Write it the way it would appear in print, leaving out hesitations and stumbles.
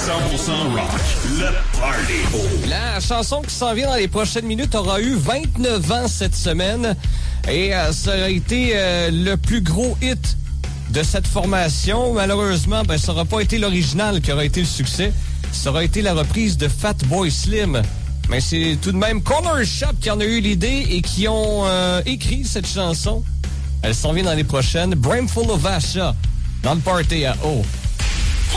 rock, le party. La chanson qui s'en vient dans les prochaines minutes aura eu 29 ans cette semaine et ça a été le plus gros hit de cette formation. Malheureusement, ça n'aura pas été l'original qui aura été le succès. Ça aura été la reprise de Fatboy Slim. Mais c'est tout de même Corner Shop qui en a eu l'idée et qui ont écrit cette chanson. Elle s'en vient dans les prochaines. Brimful of Asha dans le party à O.